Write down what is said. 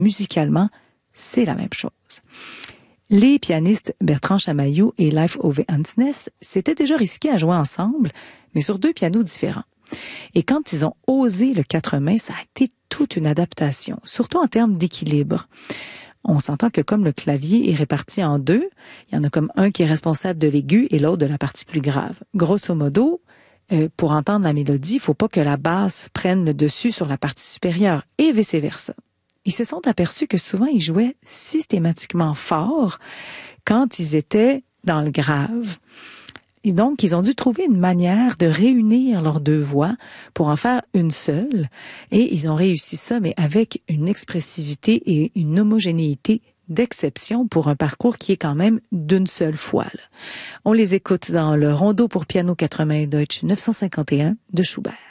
musicalement, c'est la même chose. Les pianistes Bertrand Chamaillou et Leif Ove Andsnes s'étaient déjà risqués à jouer ensemble, mais sur 2 pianos différents. Et quand ils ont osé le 4 mains, ça a été toute une adaptation, surtout en termes d'équilibre. On s'entend que comme le clavier est réparti en 2, il y en a comme un qui est responsable de l'aigu et l'autre de la partie plus grave. Grosso modo, pour entendre la mélodie, il ne faut pas que la basse prenne le dessus sur la partie supérieure et vice-versa. Ils se sont aperçus que souvent ils jouaient systématiquement fort quand ils étaient dans le grave. Et donc, ils ont dû trouver une manière de réunir leurs 2 voix pour en faire une seule. Et ils ont réussi ça, mais avec une expressivité et une homogénéité d'exception pour un parcours qui est quand même d'une seule fois. On les écoute dans le Rondo pour piano 4 mains Deutsch 951 de Schubert.